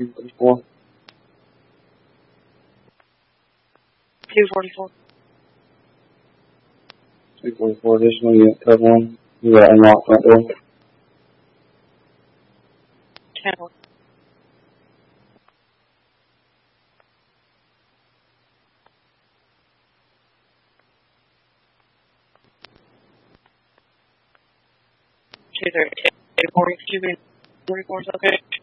244. 244. 244, additional unit, code 1. You got unlocked front door. 10-1. Two 34, okay.